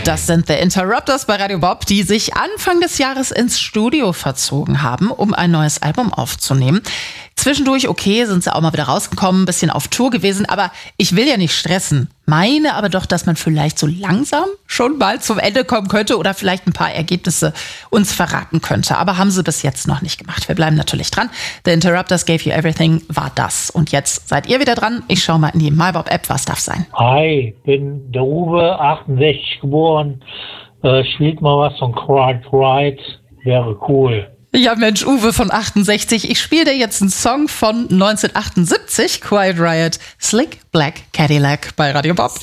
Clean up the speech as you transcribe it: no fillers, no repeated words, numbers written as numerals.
Das sind The Interrupters bei Radio Bob, die sich Anfang des Jahres ins Studio verzogen haben, um ein neues Album aufzunehmen. Zwischendurch, okay, sind sie auch mal wieder rausgekommen, ein bisschen auf Tour gewesen, aber ich will ja nicht stressen. Meine aber doch, dass man vielleicht so langsam schon mal zum Ende kommen könnte oder vielleicht ein paar Ergebnisse uns verraten könnte. Aber haben sie bis jetzt noch nicht gemacht. Wir bleiben natürlich dran. The Interrupters Gave You Everything war das. Und jetzt seid ihr wieder dran. Ich schaue mal in die MyBob-App. Was darf sein? Hi, bin der Uwe, 68 geboren. Spielt mal was von Quiet Riot. Wäre cool. Ja, Mensch, Uwe von 68. Ich spiele dir jetzt einen Song von 1978, Quiet Riot, Slick Black Cadillac bei Radio Bob.